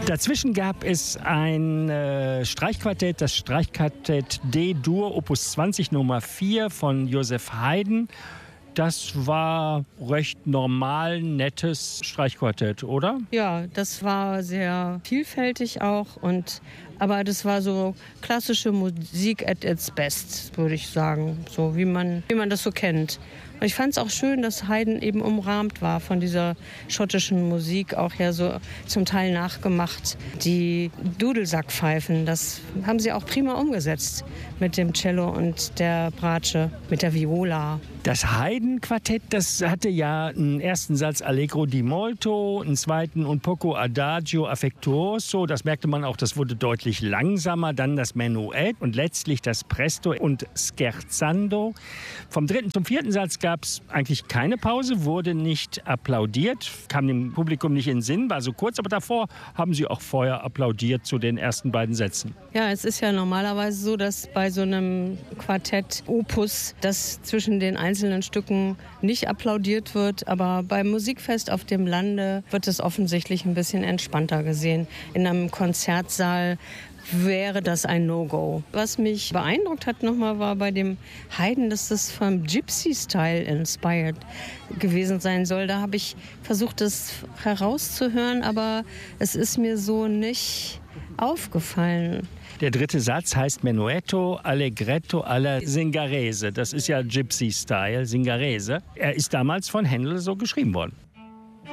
Dazwischen gab es ein Streichquartett, das Streichquartett D-Dur, Opus 20 Nummer 4 von Joseph Haydn. Das war recht normal, nettes Streichquartett, oder? Ja, das war sehr vielfältig auch. Aber das war so klassische Musik at its best, würde ich sagen. So wie man das so kennt. Und ich fand es auch schön, dass Haydn eben umrahmt war von dieser schottischen Musik, auch ja so zum Teil nachgemacht. Die Dudelsackpfeifen, das haben sie auch prima umgesetzt mit dem Cello und der Bratsche, mit der Viola. Das Haydn-Quartett, das hatte ja einen ersten Satz Allegro di molto, einen zweiten Un poco adagio affettuoso. Das merkte man auch, das wurde deutlich langsamer. Dann das Menuett und letztlich das Presto und Scherzando. Vom dritten zum vierten Satz gab es eigentlich keine Pause, wurde nicht applaudiert, kam dem Publikum nicht in den Sinn, war so kurz, aber davor haben sie auch vorher applaudiert zu den ersten beiden Sätzen. Ja, es ist ja normalerweise so, dass bei so einem Quartett Opus, das zwischen den einzelnen Stücken nicht applaudiert wird, aber beim Musikfest auf dem Lande wird es offensichtlich ein bisschen entspannter gesehen. In einem Konzertsaal wäre das ein No-Go. Was mich beeindruckt hat nochmal war bei dem Haydn, dass das vom Gypsy-Style inspired gewesen sein soll. Da habe ich versucht, das herauszuhören, aber es ist mir so nicht aufgefallen. Der dritte Satz heißt Menuetto Allegretto alla Zingarese. Das ist ja Gypsy-Style, Zingarese. Er ist damals von Händel so geschrieben worden.